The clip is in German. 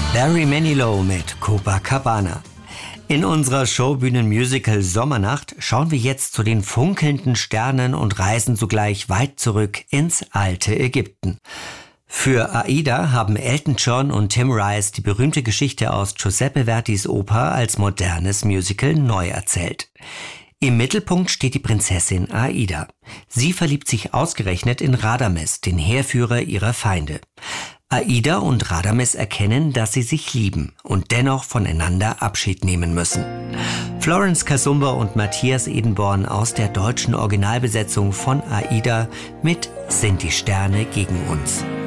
Barry Manilow mit Copacabana. In unserer Showbühnen-Musical Sommernacht schauen wir jetzt zu den funkelnden Sternen und reisen zugleich weit zurück ins alte Ägypten. Für Aida haben Elton John und Tim Rice die berühmte Geschichte aus Giuseppe Verdis Oper als modernes Musical neu erzählt. Im Mittelpunkt steht die Prinzessin Aida. Sie verliebt sich ausgerechnet in Radames, den Heerführer ihrer Feinde. Aida und Radames erkennen, dass sie sich lieben und dennoch voneinander Abschied nehmen müssen. Florence Kasumba und Matthias Edenborn aus der deutschen Originalbesetzung von Aida mit Sind die Sterne gegen uns.